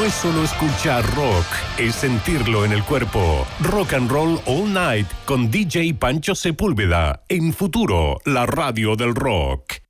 No es solo escuchar rock, es sentirlo en el cuerpo. Rock and Roll All Night con DJ Pancho Sepúlveda. En Futuro, la radio del rock.